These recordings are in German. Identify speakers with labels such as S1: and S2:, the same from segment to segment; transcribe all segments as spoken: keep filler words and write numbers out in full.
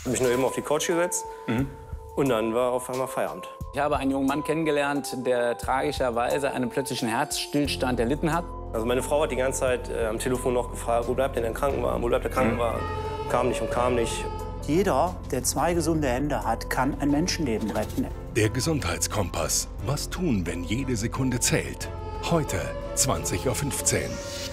S1: Habe mich nur eben auf die Couch gesetzt mhm. und dann war auf einmal Feierabend.
S2: Ich habe einen jungen Mann kennengelernt, der tragischerweise einen plötzlichen Herzstillstand erlitten hat.
S1: Also meine Frau hat die ganze Zeit äh, am Telefon noch gefragt, wo bleibt denn der Krankenwagen, wo bleibt der Krankenwagen? Mhm. Kam nicht und kam nicht.
S3: Jeder, der zwei gesunde Hände hat, kann ein Menschenleben retten.
S4: Der Gesundheitskompass. Was tun, wenn jede Sekunde zählt? Heute, zwanzig Uhr fünfzehn.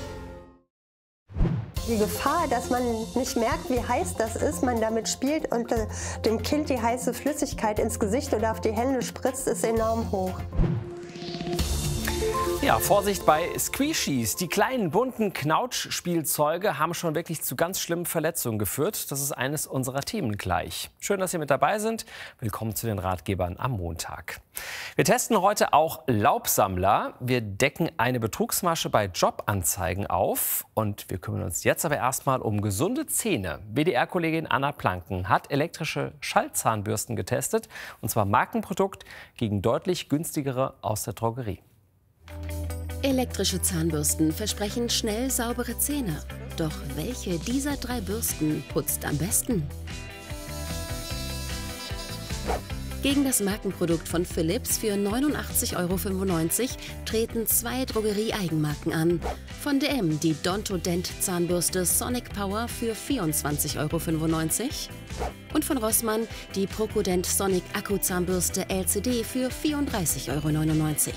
S5: Die Gefahr, dass man nicht merkt, wie heiß das ist, man damit spielt und äh, dem Kind die heiße Flüssigkeit ins Gesicht oder auf die Hände spritzt, ist enorm hoch.
S6: Ja, Vorsicht bei Squishies. Die kleinen bunten Knautschspielzeuge haben schon wirklich zu ganz schlimmen Verletzungen geführt. Das ist eines unserer Themen gleich. Schön, dass Sie mit dabei sind. Willkommen zu den Ratgebern am Montag. Wir testen heute auch Laubsammler. Wir decken eine Betrugsmasche bei Jobanzeigen auf. Und wir kümmern uns jetzt aber erstmal um gesunde Zähne. B D R-Kollegin Anna Planken hat elektrische Schallzahnbürsten getestet. Und zwar Markenprodukt gegen deutlich günstigere aus der Drogerie.
S7: Elektrische Zahnbürsten versprechen schnell saubere Zähne. Doch welche dieser drei Bürsten putzt am besten? Gegen das Markenprodukt von Philips für neunundachtzig Euro fünfundneunzig treten zwei Drogerie-Eigenmarken an. Von D M die Dontodent-Zahnbürste Sonic Power für vierundzwanzig Euro fünfundneunzig und von Rossmann die Procodent Sonic Akku-Zahnbürste L C D für vierunddreißig Euro neunundneunzig.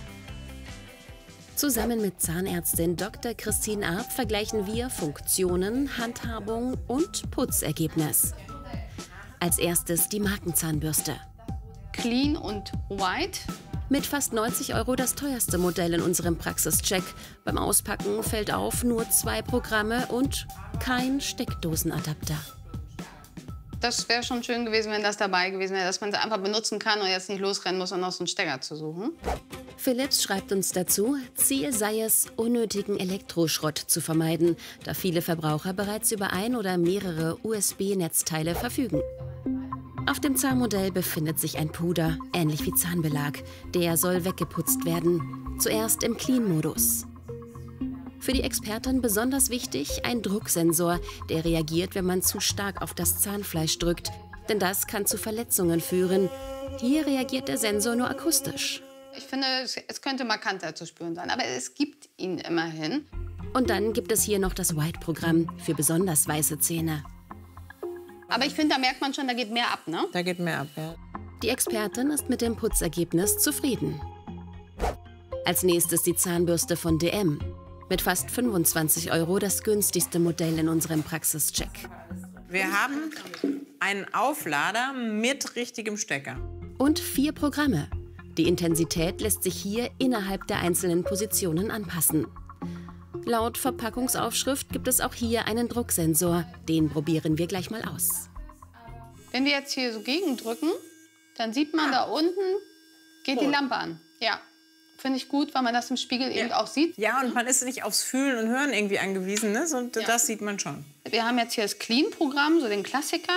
S7: Zusammen mit Zahnärztin Doktor Christine Arp vergleichen wir Funktionen, Handhabung und Putzergebnis. Als erstes die Markenzahnbürste.
S8: Clean und White.
S7: Mit fast neunzig Euro das teuerste Modell in unserem Praxischeck. Beim Auspacken fällt auf, nur zwei Programme und kein Steckdosenadapter.
S8: Das wäre schon schön gewesen, wenn das dabei gewesen wäre, dass man sie einfach benutzen kann und jetzt nicht losrennen muss, um noch so einen Stecker zu suchen.
S7: Philips schreibt uns dazu, Ziel sei es, unnötigen Elektroschrott zu vermeiden, da viele Verbraucher bereits über ein oder mehrere U S B-Netzteile verfügen. Auf dem Zahnmodell befindet sich ein Puder, ähnlich wie Zahnbelag. Der soll weggeputzt werden, zuerst im Clean-Modus. Für die Expertin besonders wichtig ein Drucksensor, der reagiert, wenn man zu stark auf das Zahnfleisch drückt. Denn das kann zu Verletzungen führen. Hier reagiert der Sensor nur akustisch.
S8: Ich finde, es könnte markanter zu spüren sein, aber es gibt ihn immerhin.
S7: Und dann gibt es hier noch das White-Programm für besonders weiße Zähne.
S8: Aber ich finde, da merkt man schon, da geht mehr ab, ne?
S9: Da geht mehr ab, ja.
S7: Die Expertin ist mit dem Putzergebnis zufrieden. Als nächstes die Zahnbürste von D M. Mit fast fünfundzwanzig Euro das günstigste Modell in unserem Praxischeck.
S9: Wir haben einen Auflader mit richtigem Stecker.
S7: Und vier Programme. Die Intensität lässt sich hier innerhalb der einzelnen Positionen anpassen. Laut Verpackungsaufschrift gibt es auch hier einen Drucksensor. Den probieren wir gleich mal aus.
S8: Wenn wir jetzt hier so gegendrücken, dann sieht man da unten, geht die Lampe an. Ja, finde ich gut, weil man das im Spiegel eben
S9: ja.
S8: auch sieht.
S9: Ja, und man ist nicht aufs Fühlen und Hören irgendwie angewiesen, ne? Und
S8: ja.
S9: Das sieht man schon.
S8: Wir haben jetzt hier das Clean-Programm, so den Klassiker.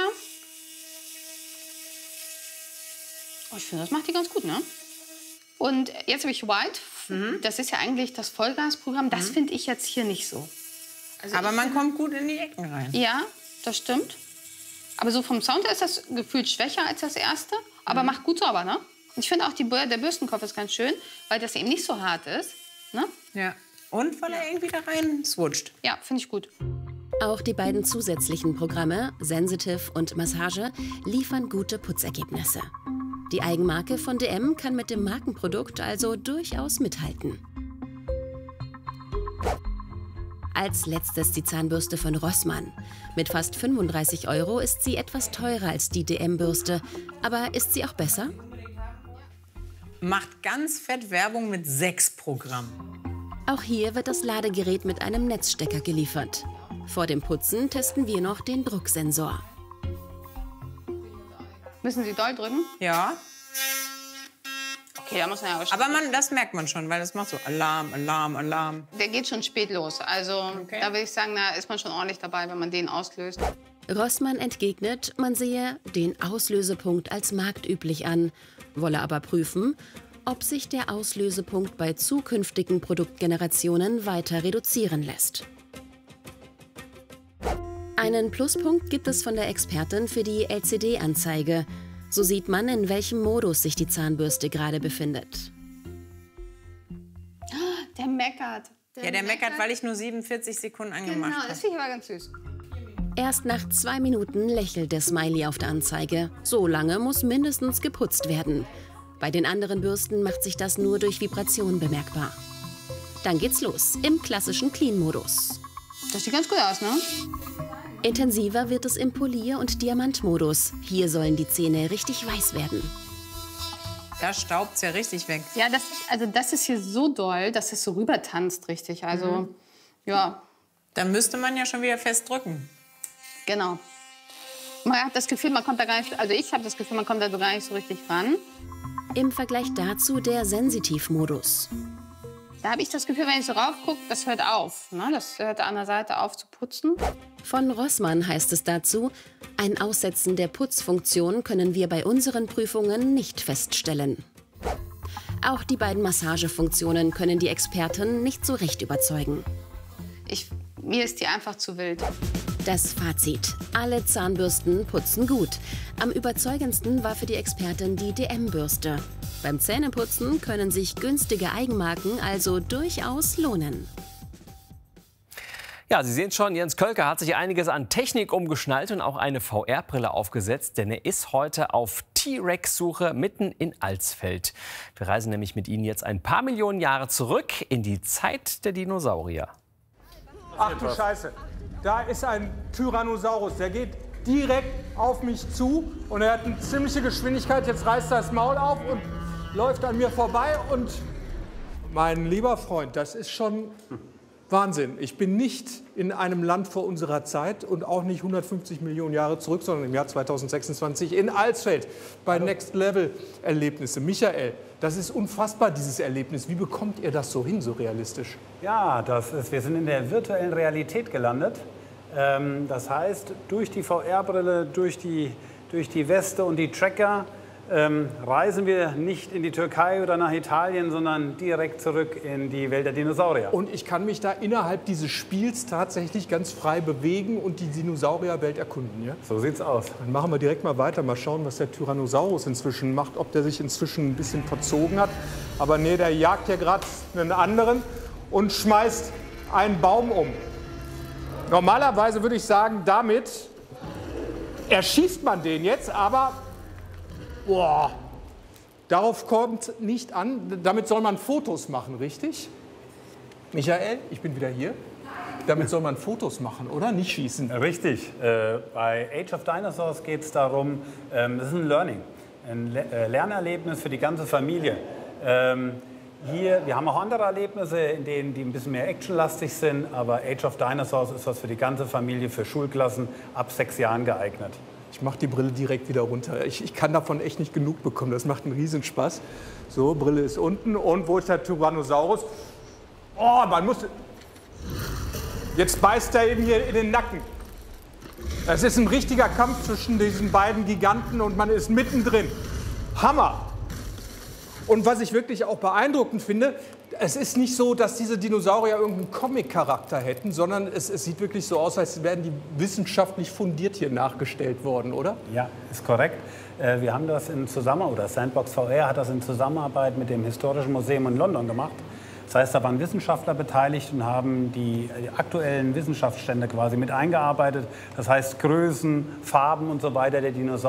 S8: Oh, ich finde, das macht die ganz gut, ne? Und jetzt habe ich White. Mhm. Das ist ja eigentlich das Vollgasprogramm. Das mhm. finde ich jetzt hier nicht so. Also
S9: aber man kommt gut in die Ecken rein.
S8: Ja, das stimmt. Aber so vom Sound her ist das gefühlt schwächer als das erste. Aber mhm. macht gut sauber, ne? Und ich finde auch, die, der Bürstenkopf ist ganz schön, weil das eben nicht so hart ist. Ne?
S9: Ja. Und weil er irgendwie da rein switcht.
S8: Ja, finde ich gut.
S7: Auch die beiden zusätzlichen Programme, Sensitive und Massage, liefern gute Putzergebnisse. Die Eigenmarke von D M kann mit dem Markenprodukt also durchaus mithalten. Als letztes die Zahnbürste von Rossmann. Mit fast fünfunddreißig Euro ist sie etwas teurer als die D M-Bürste. Aber ist sie auch besser?
S9: Macht ganz fett Werbung mit sechs Programmen.
S7: Auch hier wird das Ladegerät mit einem Netzstecker geliefert. Vor dem Putzen testen wir noch den Drucksensor.
S8: Müssen Sie doll drücken?
S9: Ja.
S8: Okay, da muss man ja aber
S9: Aber man, das merkt man schon, weil das macht so Alarm, Alarm, Alarm.
S8: Der geht schon spät los. Also
S9: okay.
S8: Da würde ich sagen, da ist man schon ordentlich dabei, wenn man den auslöst.
S7: Rossmann entgegnet, man sehe den Auslösepunkt als marktüblich an, wolle aber prüfen, ob sich der Auslösepunkt bei zukünftigen Produktgenerationen weiter reduzieren lässt. Einen Pluspunkt gibt es von der Expertin für die L C D-Anzeige. So sieht man, in welchem Modus sich die Zahnbürste gerade befindet.
S8: Der meckert.
S9: Der ja, der meckert, weil ich nur siebenundvierzig Sekunden angemacht habe.
S8: Genau, das finde ich aber ganz süß.
S7: Erst nach zwei Minuten lächelt der Smiley auf der Anzeige. So lange muss mindestens geputzt werden. Bei den anderen Bürsten macht sich das nur durch Vibration bemerkbar. Dann geht's los, im klassischen Clean-Modus.
S8: Das sieht ganz gut aus, ne?
S7: Intensiver wird es im Polier- und Diamant-Modus. Hier sollen die Zähne richtig weiß werden.
S9: Da staubt es ja richtig weg.
S8: Ja, das, also das ist hier so doll, dass es so rüber tanzt richtig. Also, mhm. ja.
S9: Da müsste man ja schon wieder fest drücken.
S8: Genau. Man hat das Gefühl, man kommt da gar nicht, also ich habe das Gefühl, man kommt da so gar nicht so richtig ran.
S7: Im Vergleich dazu der Sensitiv-Modus.
S8: Da habe ich das Gefühl, wenn ich so rauf gucke, das hört auf. Ne? Das hört an der Seite auf zu putzen.
S7: Von Rossmann heißt es dazu, ein Aussetzen der Putzfunktion können wir bei unseren Prüfungen nicht feststellen. Auch die beiden Massagefunktionen können die Experten nicht so recht überzeugen.
S8: Ich, mir ist die einfach zu wild.
S7: Das Fazit: Alle Zahnbürsten putzen gut. Am überzeugendsten war für die Expertin die D M-Bürste. Beim Zähneputzen können sich günstige Eigenmarken also durchaus lohnen.
S6: Ja, Sie sehen schon, Jens Kölker hat sich einiges an Technik umgeschnallt und auch eine V R-Brille aufgesetzt, denn er ist heute auf T-Rex-Suche mitten in Alsfeld. Wir reisen nämlich mit Ihnen jetzt ein paar Millionen Jahre zurück in die Zeit der Dinosaurier.
S10: Ach du Scheiße, da ist ein Tyrannosaurus, der geht direkt auf mich zu und er hat eine ziemliche Geschwindigkeit. Jetzt reißt er das Maul auf und läuft an mir vorbei und mein lieber Freund, das ist schon Wahnsinn. Ich bin nicht in einem Land vor unserer Zeit und auch nicht hundertfünfzig Millionen Jahre zurück, sondern im Jahr zweitausendsechsundzwanzig in Alsfeld bei Next Level Erlebnisse. Michael, das ist unfassbar, dieses Erlebnis. Wie bekommt ihr das so hin, so realistisch?
S11: Ja, das ist, wir sind in der virtuellen Realität gelandet. Ähm, das heißt, durch die V R-Brille, durch die, durch die Weste und die Tracker ähm, reisen wir nicht in die Türkei oder nach Italien, sondern direkt zurück in die Welt der Dinosaurier.
S10: Und ich kann mich da innerhalb dieses Spiels tatsächlich ganz frei bewegen und die Dinosaurierwelt erkunden, ja?
S11: So sieht's aus.
S10: Dann machen wir direkt mal weiter, mal schauen, was der Tyrannosaurus inzwischen macht, ob der sich inzwischen ein bisschen verzogen hat. Aber nee, der jagt ja gerade einen anderen und schmeißt einen Baum um. Normalerweise würde ich sagen, damit erschießt man den jetzt, aber boah, darauf kommt nicht an. Damit soll man Fotos machen, richtig? Michael, ich bin wieder hier. Damit soll man Fotos machen, oder? Nicht schießen.
S11: Richtig. Äh, bei Age of Dinosaurs geht es darum, ähm, das ist ein Learning, ein Le äh, Lernerlebnis für die ganze Familie. Ähm, Hier, wir haben auch andere Erlebnisse, in denen die ein bisschen mehr actionlastig sind, aber Age of Dinosaurs ist was für die ganze Familie, für Schulklassen ab sechs Jahren geeignet.
S10: Ich mache die Brille direkt wieder runter. Ich, ich kann davon echt nicht genug bekommen. Das macht einen Riesenspaß. So, Brille ist unten. Und wo ist der Tyrannosaurus? Oh, man muss... Jetzt beißt er eben hier in den Nacken. Es ist ein richtiger Kampf zwischen diesen beiden Giganten und man ist mittendrin. Hammer! Und was ich wirklich auch beeindruckend finde, es ist nicht so, dass diese Dinosaurier irgendeinen Comic-Charakter hätten, sondern es, es sieht wirklich so aus, als wären die wissenschaftlich fundiert hier nachgestellt worden, oder?
S11: Ja, ist korrekt. Wir haben das in Zusammenarbeit, oder Sandbox V R hat das in Zusammenarbeit mit dem Historischen Museum in London gemacht. Das heißt, da waren Wissenschaftler beteiligt und haben die aktuellen Wissenschaftsstände quasi mit eingearbeitet. Das heißt, Größen, Farben und so weiter der Dinosaurier.